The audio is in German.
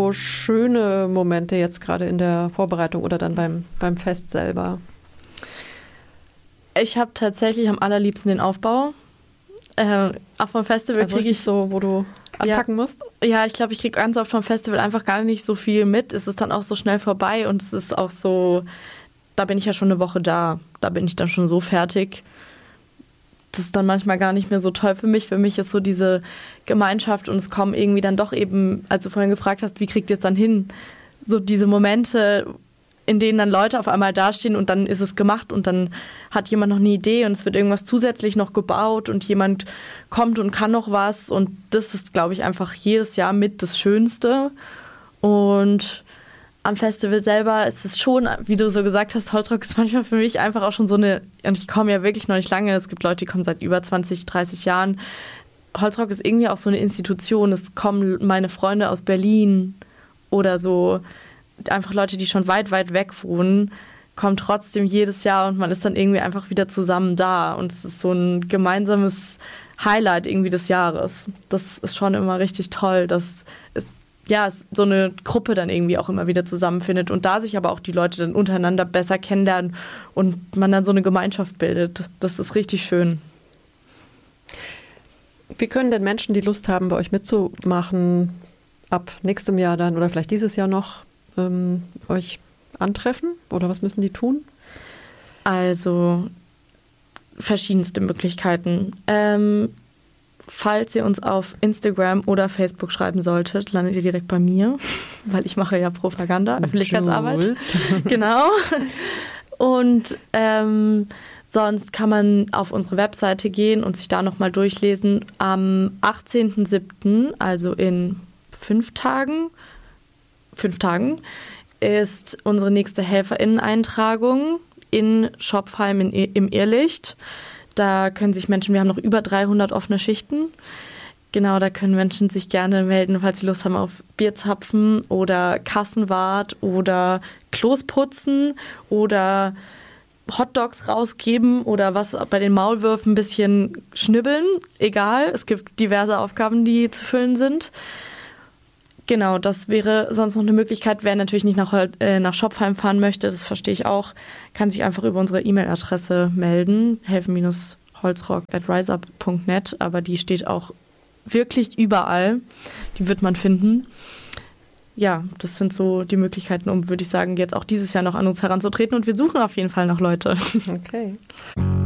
so schöne Momente jetzt gerade in der Vorbereitung oder dann beim Fest selber? Ich habe tatsächlich am allerliebsten den Aufbau. Auch vom Festival Also kriege ich so, wo du anpacken musst? Ja, ich glaube, ich kriege ganz oft vom Festival einfach gar nicht so viel mit. Es ist dann auch so schnell vorbei und es ist auch so, da bin ich ja schon eine Woche da. Da bin ich dann schon so fertig. Das ist dann manchmal gar nicht mehr so toll für mich. Für mich ist so diese Gemeinschaft und es kommen irgendwie dann doch eben, als du vorhin gefragt hast, wie kriegt ihr es dann hin? So diese Momente, in denen dann Leute auf einmal dastehen und dann ist es gemacht und dann hat jemand noch eine Idee und es wird irgendwas zusätzlich noch gebaut und jemand kommt und kann noch was und das ist, glaube ich, einfach jedes Jahr mit das Schönste. Und am Festival selber ist es schon, wie du so gesagt hast, Holzrock ist manchmal für mich einfach auch schon so eine, und ich komme ja wirklich noch nicht lange, es gibt Leute, die kommen seit über 20, 30 Jahren. Holzrock ist irgendwie auch so eine Institution, es kommen meine Freunde aus Berlin oder so, einfach Leute, die schon weit, weit weg wohnen, kommen trotzdem jedes Jahr und man ist dann irgendwie einfach wieder zusammen da und es ist so ein gemeinsames Highlight irgendwie des Jahres. Das ist schon immer richtig toll, dass es so eine Gruppe dann irgendwie auch immer wieder zusammenfindet und da sich aber auch die Leute dann untereinander besser kennenlernen und man dann so eine Gemeinschaft bildet. Das ist richtig schön. Wie können denn Menschen, die Lust haben, bei euch mitzumachen, ab nächstem Jahr dann oder vielleicht dieses Jahr noch euch antreffen oder was müssen die tun? Also verschiedenste Möglichkeiten. Falls ihr uns auf Instagram oder Facebook schreiben solltet, landet ihr direkt bei mir, weil ich mache ja Propaganda, Öffentlichkeitsarbeit. Genau. Und sonst kann man auf unsere Webseite gehen und sich da nochmal durchlesen. Am 18.07., also in 5 Tagen, ist unsere nächste HelferInnen-Eintragung in Schopfheim im Irrlicht. Da können sich Menschen, wir haben noch über 300 offene Schichten. Genau, da können Menschen sich gerne melden, falls sie Lust haben auf Bierzapfen oder Kassenwart oder Klos putzen oder Hotdogs rausgeben oder was bei den Maulwürfen ein bisschen schnibbeln. Egal, es gibt diverse Aufgaben, die zu füllen sind. Genau, das wäre sonst noch eine Möglichkeit. Wer natürlich nicht nach Schopfheim fahren möchte, das verstehe ich auch, kann sich einfach über unsere E-Mail-Adresse melden, helfen-holzrock@riseup.net, aber die steht auch wirklich überall. Die wird man finden. Ja, das sind so die Möglichkeiten, um, würde ich sagen, jetzt auch dieses Jahr noch an uns heranzutreten und wir suchen auf jeden Fall noch Leute. Okay.